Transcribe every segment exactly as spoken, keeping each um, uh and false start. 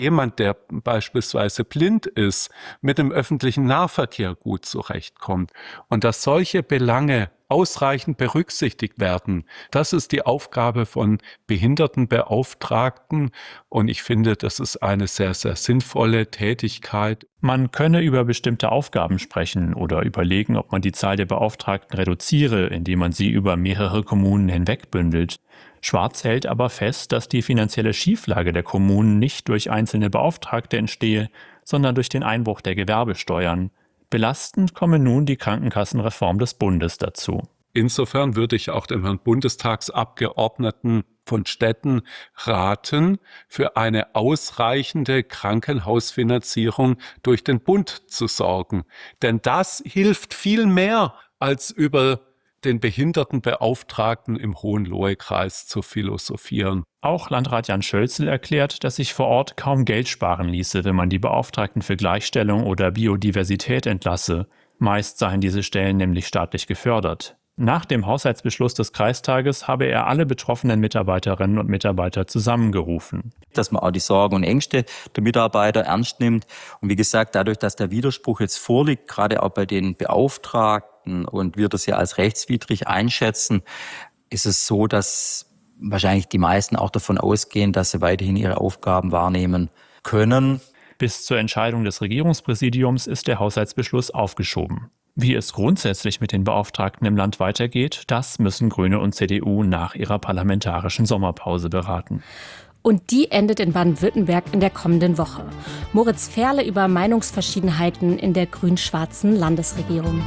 jemand, der beispielsweise blind ist, mit dem öffentlichen Nahverkehr gut zurechtkommt. Und dass solche Belange ausreichend berücksichtigt werden, das ist die Aufgabe von Behindertenbeauftragten. Und ich finde, das ist eine sehr, sehr sinnvolle Tätigkeit. Man könne über bestimmte Aufgaben sprechen oder überlegen, ob man die Zahl der Beauftragten reduziere, indem man sie über mehrere Kommunen hinweg bündelt. Schwarz hält aber fest, dass die finanzielle Schieflage der Kommunen nicht durch einzelne Beauftragte entstehe, sondern durch den Einbruch der Gewerbesteuern. Belastend komme nun die Krankenkassenreform des Bundes dazu. Insofern würde ich auch dem Herrn Bundestagsabgeordneten von Städten raten, für eine ausreichende Krankenhausfinanzierung durch den Bund zu sorgen. Denn das hilft viel mehr, als über den Behindertenbeauftragten im Hohenlohe-Kreis zu philosophieren. Auch Landrat Jan Schölzel erklärt, dass sich vor Ort kaum Geld sparen ließe, wenn man die Beauftragten für Gleichstellung oder Biodiversität entlasse. Meist seien diese Stellen nämlich staatlich gefördert. Nach dem Haushaltsbeschluss des Kreistages habe er alle betroffenen Mitarbeiterinnen und Mitarbeiter zusammengerufen. Dass man auch die Sorgen und Ängste der Mitarbeiter ernst nimmt. Und wie gesagt, dadurch, dass der Widerspruch jetzt vorliegt, gerade auch bei den Beauftragten und wir das ja als rechtswidrig einschätzen, ist es so, dass wahrscheinlich die meisten auch davon ausgehen, dass sie weiterhin ihre Aufgaben wahrnehmen können. Bis zur Entscheidung des Regierungspräsidiums ist der Haushaltsbeschluss aufgeschoben. Wie es grundsätzlich mit den Beauftragten im Land weitergeht, das müssen Grüne und C D U nach ihrer parlamentarischen Sommerpause beraten. Und die endet in Baden-Württemberg in der kommenden Woche. Moritz Ferle über Meinungsverschiedenheiten in der grün-schwarzen Landesregierung.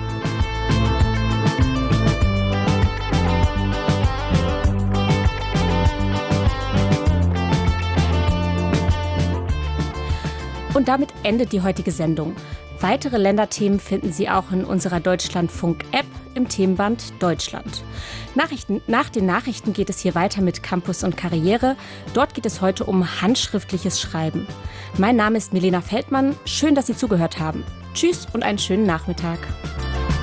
Und damit endet die heutige Sendung. Weitere Länderthemen finden Sie auch in unserer Deutschlandfunk-App im Themenband Deutschland. Nachrichten, nach den Nachrichten geht es hier weiter mit Campus und Karriere. Dort geht es heute um handschriftliches Schreiben. Mein Name ist Milena Feldmann. Schön, dass Sie zugehört haben. Tschüss und einen schönen Nachmittag.